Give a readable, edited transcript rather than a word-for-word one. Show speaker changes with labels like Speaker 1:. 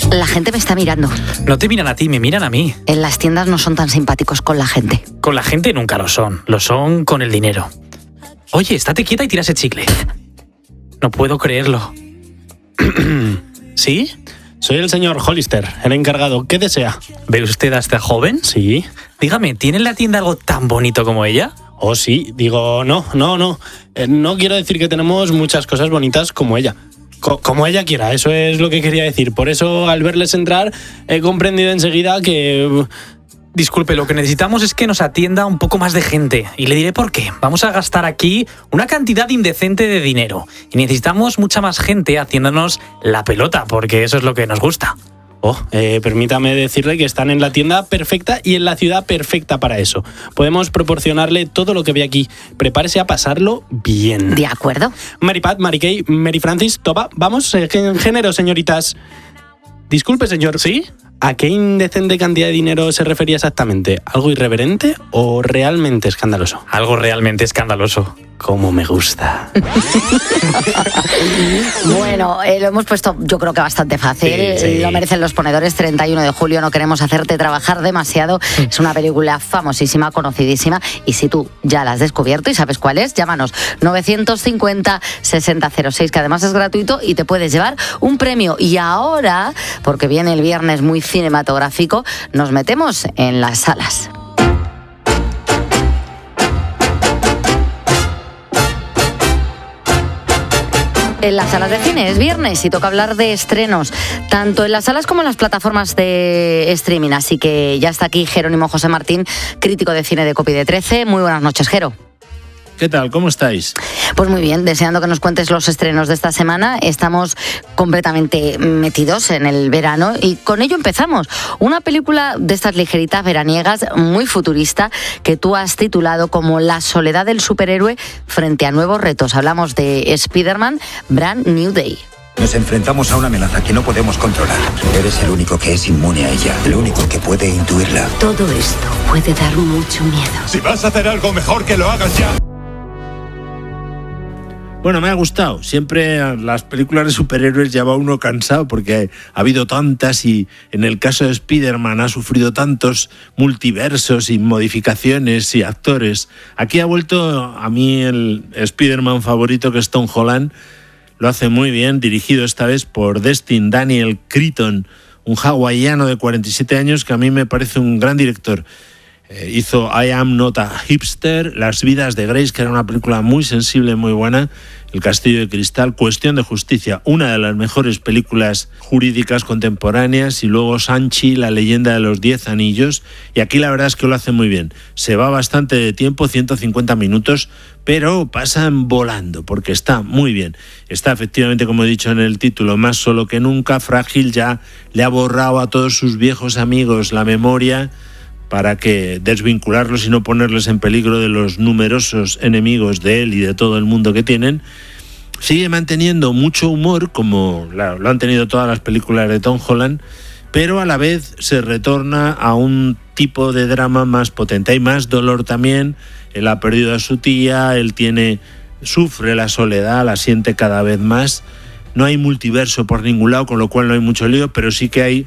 Speaker 1: La gente me está mirando.
Speaker 2: No te miran a ti, me miran a mí.
Speaker 1: En las tiendas no son tan simpáticos con la gente.
Speaker 2: Con la gente nunca lo son con el dinero. Oye, estate quieta y tira ese chicle. No puedo creerlo. ¿Sí?
Speaker 3: Soy el señor Hollister, el encargado. ¿Qué desea?
Speaker 2: ¿Ve usted a esta joven?
Speaker 3: Sí.
Speaker 2: Dígame, ¿tiene en la tienda algo tan bonito como ella?
Speaker 3: Oh, sí. Digo, no. No quiero decir que tenemos muchas cosas bonitas como ella. Como ella quiera, eso es lo que quería decir. Por eso, al verles entrar, he comprendido enseguida que...
Speaker 2: Disculpe, lo que necesitamos es que nos atienda un poco más de gente. Y le diré por qué. Vamos a gastar aquí una cantidad indecente de dinero. Y necesitamos mucha más gente haciéndonos la pelota, porque eso es lo que nos gusta.
Speaker 3: Permítame decirle que están en la tienda perfecta y en la ciudad perfecta para eso. Podemos proporcionarle todo lo que ve aquí. Prepárese a pasarlo bien.
Speaker 1: De acuerdo.
Speaker 3: Mary Pat, Mary Kay, Mary Francis, Toba, vamos, en género, señoritas. Disculpe, señor.
Speaker 2: ¿Sí?
Speaker 3: ¿A qué indecente cantidad de dinero se refería exactamente? ¿Algo irreverente o realmente escandaloso?
Speaker 2: Algo realmente escandaloso.
Speaker 3: Como me gusta.
Speaker 1: Bueno, lo hemos puesto yo creo que bastante fácil.
Speaker 3: Sí.
Speaker 1: Lo merecen los ponedores. 31 de julio, no queremos hacerte trabajar demasiado. Es una película famosísima, conocidísima. Y si tú ya la has descubierto y sabes cuál es, llámanos 950-6006, que además es gratuito y te puedes llevar un premio. Y ahora, porque viene el viernes muy cinematográfico, nos metemos en las salas. En las salas de cine es viernes y toca hablar de estrenos, tanto en las salas como en las plataformas de streaming. Así que ya está aquí Jerónimo José Martín, crítico de cine de Copy de 13. Muy buenas noches, Jero.
Speaker 4: ¿Qué tal? ¿Cómo estáis?
Speaker 1: Pues muy bien, deseando que nos cuentes los estrenos de esta semana. Estamos completamente metidos en el verano y con ello empezamos. Una película de estas ligeritas veraniegas, muy futurista, que tú has titulado como La soledad del superhéroe frente a nuevos retos. Hablamos de Spider-Man Brand New Day.
Speaker 5: Nos enfrentamos a una amenaza que no podemos controlar. Eres el único que es inmune a ella, el único que puede intuirla.
Speaker 6: Todo esto puede dar mucho miedo.
Speaker 7: Si vas a hacer algo, mejor que lo hagas ya.
Speaker 4: Bueno, me ha gustado. Siempre las películas de superhéroes ya va uno cansado porque ha habido tantas y en el caso de Spider-Man ha sufrido tantos multiversos y modificaciones y actores. Aquí ha vuelto a mí el Spider-Man favorito, que es Tom Holland. Lo hace muy bien, dirigido esta vez por Destin Daniel Cretton, un hawaiano de 47 años que a mí me parece un gran director. Hizo I Am Not a Hipster, Las vidas de Grace, que era una película muy sensible, muy buena, El castillo de cristal, Cuestión de justicia, una de las mejores películas jurídicas contemporáneas, y luego Shang-Chi, La leyenda de los 10 anillos, y aquí la verdad es que lo hace muy bien. Se va bastante de tiempo, 150 minutos, pero pasan volando, porque está muy bien. Está efectivamente, como he dicho en el título, más solo que nunca, frágil, ya le ha borrado a todos sus viejos amigos la memoria, para que desvincularlos y no ponerles en peligro de los numerosos enemigos de él y de todo el mundo que tienen. Sigue manteniendo mucho humor, como lo han tenido todas las películas de Tom Holland, pero a la vez se retorna a un tipo de drama más potente. Hay más dolor también. Él ha perdido a su tía, él sufre la soledad, la siente cada vez más. No hay multiverso por ningún lado, con lo cual no hay mucho lío, pero sí que hay